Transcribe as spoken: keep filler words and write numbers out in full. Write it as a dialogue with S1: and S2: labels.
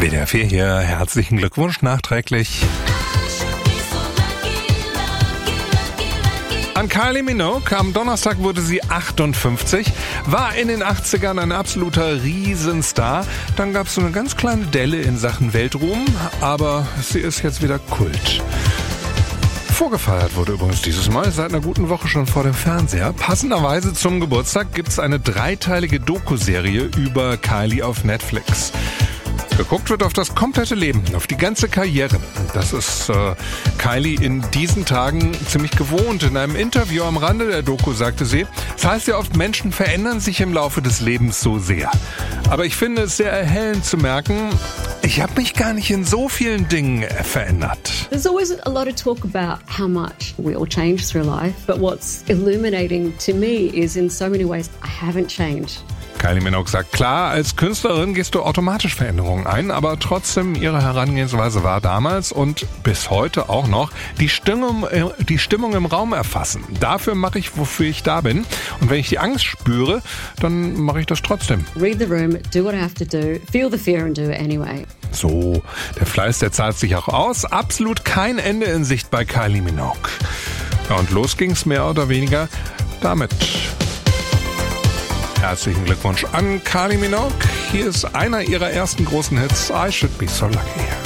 S1: W D R vier hier, herzlichen Glückwunsch nachträglich an Kylie Minogue. Am Donnerstag wurde sie achtundfünfzig, war in den achtzigern ein absoluter Riesenstar. Dann gab es so eine ganz kleine Delle in Sachen Weltruhm, aber sie ist jetzt wieder Kult. Vorgefeiert wurde übrigens dieses Mal seit einer guten Woche schon vor dem Fernseher. Passenderweise zum Geburtstag gibt es eine dreiteilige Doku-Serie über Kylie auf Netflix. Geguckt wird auf das komplette Leben, auf die ganze Karriere. Das ist äh, Kylie in diesen Tagen ziemlich gewohnt. In einem Interview am Rande der Doku sagte sie, es heißt ja oft, Menschen verändern sich im Laufe des Lebens so sehr. Aber ich finde es sehr erhellend zu merken, ich habe mich gar nicht in so vielen Dingen verändert.
S2: There's always a lot of talk about how much we all change through life. But what's illuminating to me is in so many ways I haven't changed.
S1: Kylie Minogue sagt, klar, als Künstlerin gehst du automatisch Veränderungen ein, aber trotzdem ihre Herangehensweise war damals und bis heute auch noch die Stimmung, die Stimmung im Raum erfassen. Dafür mache ich, wofür ich da bin. Und wenn ich die Angst spüre, dann mache ich das trotzdem.
S2: Read the room, do what I have to do, feel the fear and do it anyway.
S1: So, der Fleiß, der zahlt sich auch aus. Absolut kein Ende in Sicht bei Kylie Minogue. Ja, und los ging's mehr oder weniger damit. Herzlichen Glückwunsch an Kylie Minogue. Hier ist einer ihrer ersten großen Hits, I Should Be So Lucky.